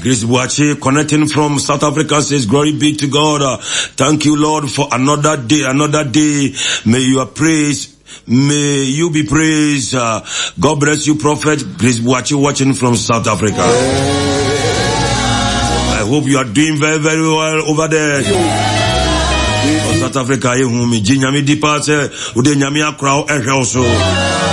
Grace Buachi connecting from South Africa says, glory be to God. Thank you, Lord, for another day. May you praise. May you be praised. God bless you, Prophet Grace Buachi, watching from South Africa. I hope you are doing very, very well over there. South Africa,